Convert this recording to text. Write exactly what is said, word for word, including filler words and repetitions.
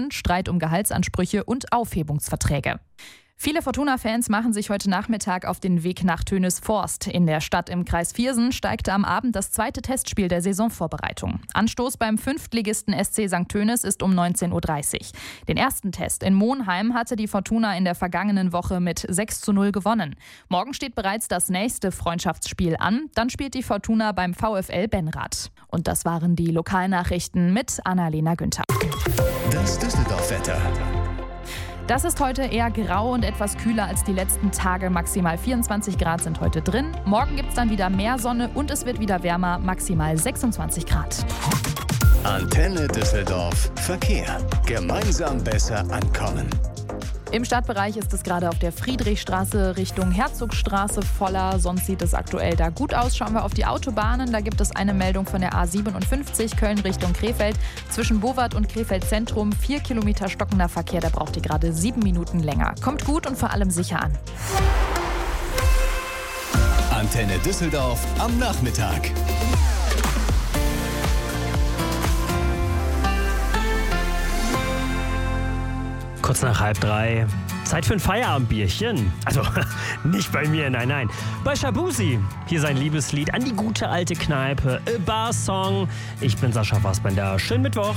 Grund Streit um Gehaltsansprüche und Aufhebungsverträge. Viele Fortuna-Fans machen sich heute Nachmittag auf den Weg nach Tönisvorst. In der Stadt im Kreis Viersen steigte am Abend das zweite Testspiel der Saisonvorbereitung. Anstoß beim Fünftligisten S C Sankt Tönis ist um neunzehn Uhr dreißig. Den ersten Test in Monheim hatte die Fortuna in der vergangenen Woche mit sechs zu null gewonnen. Morgen steht bereits das nächste Freundschaftsspiel an. Dann spielt die Fortuna beim VfL Benrath. Und das waren die Lokalnachrichten mit Annalena Günther. Das Düsseldorf-Wetter. Das ist heute eher grau und etwas kühler als die letzten Tage. Maximal vierundzwanzig Grad sind heute drin. Morgen gibt es dann wieder mehr Sonne und es wird wieder wärmer, maximal sechsundzwanzig Grad. Antenne Düsseldorf Verkehr. Gemeinsam besser ankommen. Im Stadtbereich ist es gerade auf der Friedrichstraße Richtung Herzogstraße voller. Sonst sieht es aktuell da gut aus. Schauen wir auf die Autobahnen. Da gibt es eine Meldung von der A siebenundfünfzig Köln Richtung Krefeld. Zwischen Bowart und Krefeld Zentrum vier Kilometer stockender Verkehr. Da braucht ihr gerade sieben Minuten länger. Kommt gut und vor allem sicher an. Antenne Düsseldorf am Nachmittag. Kurz nach halb drei. Zeit für ein Feierabendbierchen. Also, nicht bei mir, nein, nein. Bei Shabuzi. Hier sein Liebeslied an die gute alte Kneipe. A Bar Song. Ich bin Sascha Fassbender. Schönen Mittwoch.